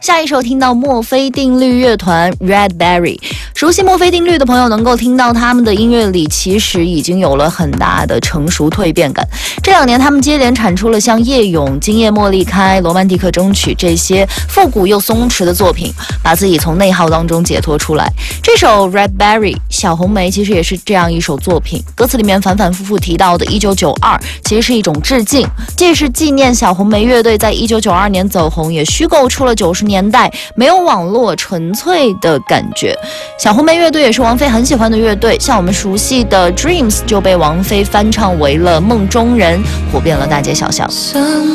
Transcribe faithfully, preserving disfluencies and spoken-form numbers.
下一首听到墨菲定律乐团 Redberry， 熟悉墨菲定律的朋友能够听到他们的音乐里其实已经有了很大的成熟蜕变感。这两年他们接连产出了像夜咏、今夜茉莉开、罗曼蒂克终曲这些复古又松弛的作品，把自己从内耗当中解脱出来。这首 Redberry 小红莓其实也是这样一首作品，歌词里面反反复复提到的一九九二其实是一种致敬，既是纪念小红莓乐队在一九九二年走红，也虚构出了九十年代没有网络纯粹的感觉。小红莓乐队也是王菲很喜欢的乐队，像我们熟悉的 Dreams 就被王菲翻唱为了梦中人，火遍了大街小巷。